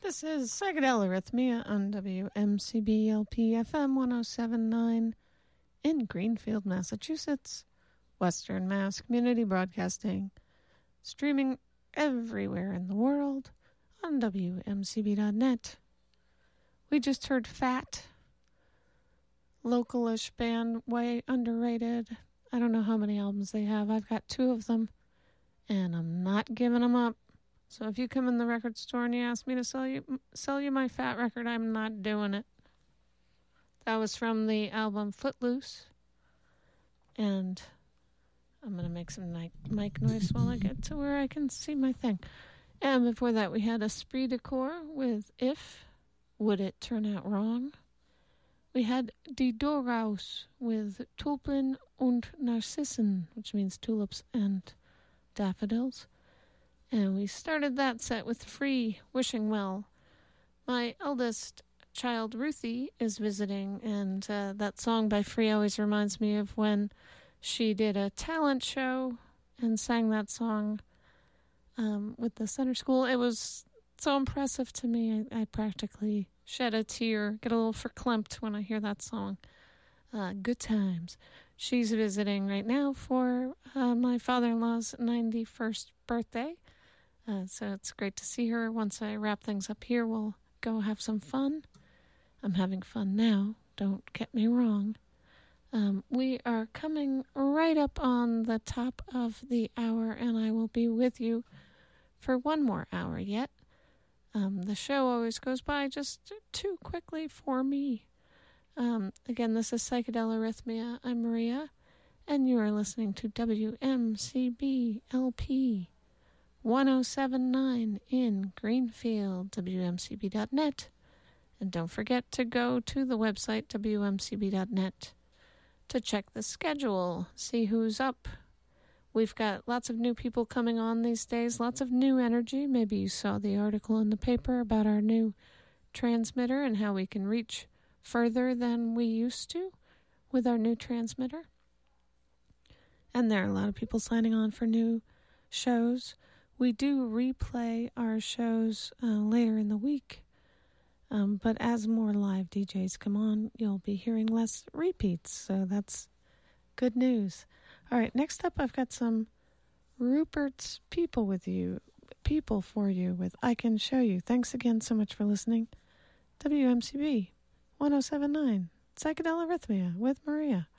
This is Psychedelic Arrhythmia on WMCB-LP FM 107.9 in Greenfield, Massachusetts, Western Mass Community Broadcasting, streaming everywhere in the world on WMCB.net. We just heard Fat, localish band, way underrated. I don't know how many albums they have. I've got 2 of them, and I'm not giving them up. So if you come in the record store and you ask me to sell you my Fat record, I'm not doing it. That was from the album Footloose. And I'm going to make some mic noise while I get to where I can see my thing. And before that, we had Esprit de Corps with If, Would It Turn Out Wrong? We had Die Doraus with Tulpen und Narzissen, which means tulips and daffodils. And we started that set with Free, Wishing Well. My eldest child, Ruthie, is visiting, and that song by Free always reminds me of when she did a talent show and sang that song with the center school. It was so impressive to me. I practically shed a tear, get a little verklempt when I hear that song. Good times. She's visiting right now for my father-in-law's 91st birthday. So it's great to see her. Once I wrap things up here, we'll go have some fun. I'm having fun now. Don't get me wrong. We are coming right up on the top of the hour, and I will be with you for one more hour yet. The show always goes by just too quickly for me. Again, this is Psychedelic Arrhythmia. I'm Maria, and you are listening to WMCB-LP 107.9 in Greenfield, WMCB.net. And don't forget to go to the website, WMCB.net, to check the schedule, see who's up. We've got lots of new people coming on these days, lots of new energy. Maybe you saw the article in the paper about our new transmitter and how we can reach further than we used to with our new transmitter. And there are a lot of people signing on for new shows. We do replay our shows later in the week, but as more live DJs come on, you'll be hearing less repeats, so that's good news. All right, next up I've got some Rupert's People for you with I Can Show You. Thanks again so much for listening. WMCB 107.9, Psychedelic Arrhythmia with Maria.